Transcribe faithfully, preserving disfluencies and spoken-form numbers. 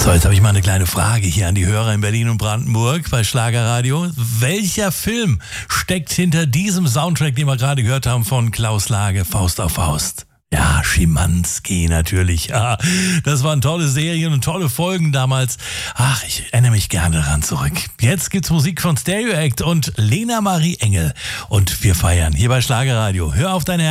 So, jetzt habe ich mal eine kleine Frage hier an die Hörer in Berlin und Brandenburg bei Schlagerradio. Welcher Film steckt hinter diesem Soundtrack, den wir gerade gehört haben von Klaus Lage, Faust auf Faust? Ja, Schimanski natürlich. Ja, das waren tolle Serien und tolle Folgen damals. Ach, ich erinnere mich gerne daran zurück. Jetzt gibt's Musik von Stereo Act und Lena Marie Engel. Und wir feiern hier bei Schlagerradio. Hör auf deine